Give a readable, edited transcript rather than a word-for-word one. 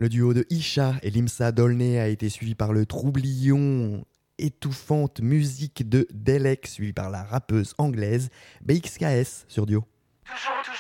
Le duo de Isha et Limsa Dolné a été suivi par le troublion étouffante musique de Delek, suivi par la rappeuse anglaise BXKS sur Duo.